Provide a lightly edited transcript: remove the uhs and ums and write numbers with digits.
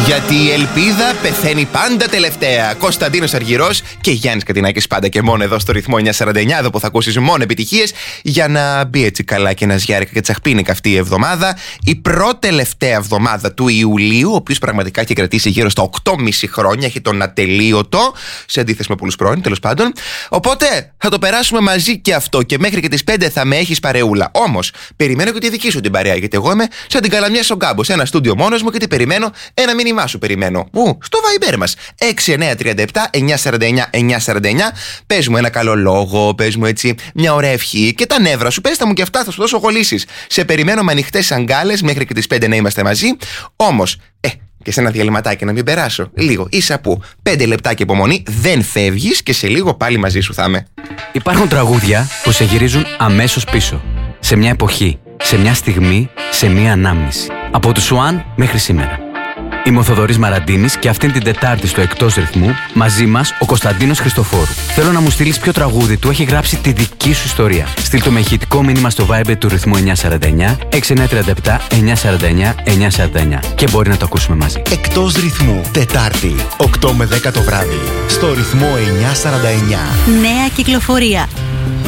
Γιατί η ελπίδα πεθαίνει πάντα τελευταία. Κωνσταντίνος Αργυρός και Γιάννης Κατινάκης πάντα και μόνο εδώ στο ρυθμό 949, εδώ που θα ακούσεις μόνο επιτυχίες, για να μπει έτσι καλά και ναζιάρικα και τσαχπίνικα αυτή η εβδομάδα. Η πρώτη τελευταία εβδομάδα του Ιουλίου, ο οποίος πραγματικά έχει κρατήσει γύρω στα 8,5 χρόνια, έχει τον ατελείωτο, σε αντίθεση με πολλούς πρώην, τέλος πάντων. Οπότε θα το περάσουμε μαζί και αυτό, και μέχρι και τις 5 θα με έχεις παρεούλα. Όμως, περιμένω και τη δική σου την παρέα, γιατί εγώ είμαι σαν την καλαμιά στον κάμπο, σε ένα στούντιο μόνος μου και τι περιμένω, ένα μήνυμά σου περιμένω. Στο Viber μας 6937-949-949. Πες μου ένα καλό λόγο, πες μου έτσι μια ωραία ευχή και τα νεύρα σου. Πες τα μου και αυτά, θα σου δώσω γολίσεις. Σε περιμένω με ανοιχτές αγκάλες μέχρι και τις 5 να είμαστε μαζί. Όμως, και σε ένα διαλυματάκι να μην περάσω λίγο. Ίσα που 5 λεπτάκια υπομονή, δεν φεύγεις και σε λίγο πάλι μαζί σου θα είμαι. Υπάρχουν τραγούδια που σε γυρίζουν αμέσως πίσω. Σε μια εποχή, σε μια στιγμή, σε μια ανάμνηση. Από του Σουάν μέχρι σήμερα. Είμαι ο Θοδωρής Μαραντίνης και αυτήν την Τετάρτη στο Εκτός Ρυθμού, μαζί μας ο Κωνσταντίνος Χριστοφόρου. Θέλω να μου στείλεις ποιο τραγούδι του έχει γράψει τη δική σου ιστορία. Στείλ το με ηχητικό μήνυμα στο Viber του ρυθμού 949 6937 949 949 και μπορεί να το ακούσουμε μαζί. Εκτός Ρυθμού, Τετάρτη, 8 με 10 το βράδυ, στο ρυθμό 949. Νέα κυκλοφορία.